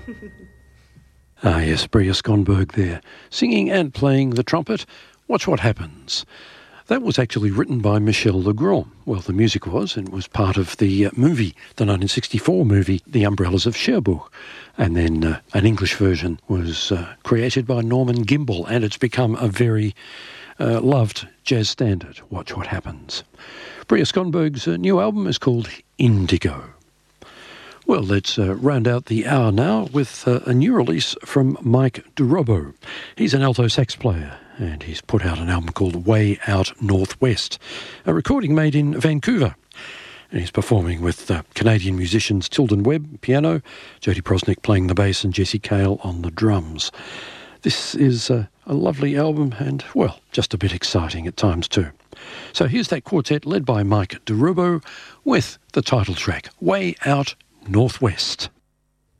Yes, Bria Skonberg there, singing and playing the trumpet. Watch What Happens. That was actually written by Michel Legrand. Well, the music was, and it was part of the movie, the 1964 movie, The Umbrellas of Cherbourg. And then an English version was created by Norman Gimbel, and it's become a very loved jazz standard. Watch What Happens. Bria Skonberg's new album is called Indigo. Well, let's round out the hour now with a new release from Mike DeRobo. He's an alto sax player, and he's put out an album called Way Out Northwest, a recording made in Vancouver. And he's performing with Canadian musicians Tilden Webb, piano, Jody Prosnick playing the bass, and Jesse Cale on the drums. This is a lovely album and, well, just a bit exciting at times too. So here's that quartet led by Mike DeRobo with the title track, Way Out Northwest.